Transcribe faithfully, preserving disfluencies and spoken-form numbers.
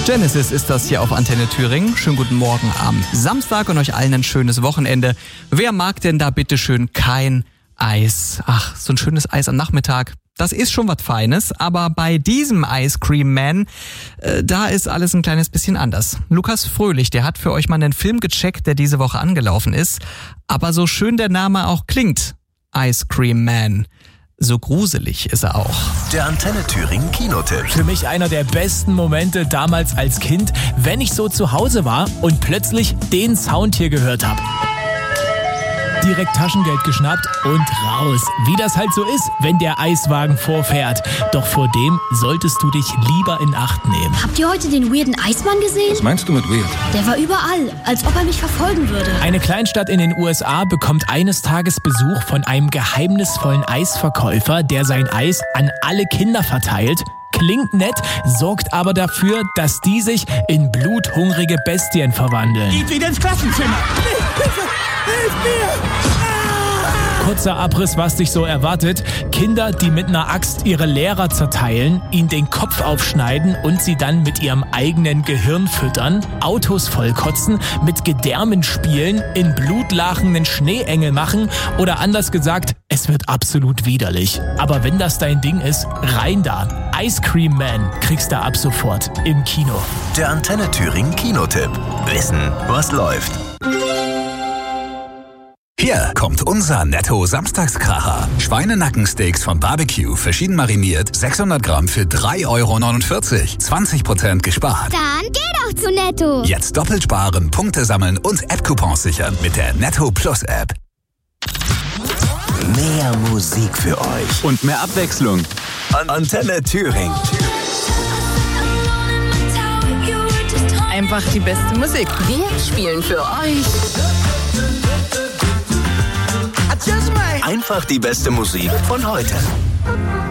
Genesis ist das hier auf Antenne Thüringen. Schönen guten Morgen am Samstag und euch allen ein schönes Wochenende. Wer mag denn da bitteschön kein Eis? Ach, so ein schönes Eis am Nachmittag. Das ist schon was Feines, aber bei diesem Ice Cream Man, äh, da ist alles ein kleines bisschen anders. Lukas Fröhlich, der hat für euch mal einen Film gecheckt, der diese Woche angelaufen ist. Aber so schön der Name auch klingt, Ice Cream Man, so gruselig ist er auch. Der Antenne Thüringen Kinotipp. Für mich einer der besten Momente damals als Kind, wenn ich so zu Hause war und plötzlich den Sound hier gehört habe. Direkt Taschengeld geschnappt und raus. Wie das halt so ist, wenn der Eiswagen vorfährt. Doch vor dem solltest du dich lieber in Acht nehmen. Habt ihr heute den weirden Eismann gesehen? Was meinst du mit weird? Der war überall, als ob er mich verfolgen würde. Eine Kleinstadt in den U S A bekommt eines Tages Besuch von einem geheimnisvollen Eisverkäufer, der sein Eis an alle Kinder verteilt. Klingt nett, sorgt aber dafür, dass die sich in bluthungrige Bestien verwandeln. Geht wieder ins Klassenzimmer! Hilfe! Hilf mir! Kurzer Abriss, was dich so erwartet. Kinder, die mit einer Axt ihre Lehrer zerteilen, ihnen den Kopf aufschneiden und sie dann mit ihrem eigenen Gehirn füttern, Autos vollkotzen, mit Gedärmen spielen, in Blutlachen einen Schneeengel machen oder anders gesagt, es wird absolut widerlich. Aber wenn das dein Ding ist, rein da. Ice Cream Man kriegst du ab sofort im Kino. Der Antenne Thüringen Kinotipp. Wissen, was läuft. Hier kommt unser Netto-Samstagskracher. Schweinenackensteaks von Barbecue, verschieden mariniert, sechshundert Gramm für drei Euro neunundvierzig. zwanzig Prozent gespart. Dann geh doch zu Netto. Jetzt doppelt sparen, Punkte sammeln und App-Coupons sichern mit der Netto Plus App. Mehr Musik für euch. Und mehr Abwechslung. An Antenne Thüringen. Einfach die beste Musik. Wir spielen für euch. Einfach die beste Musik von heute.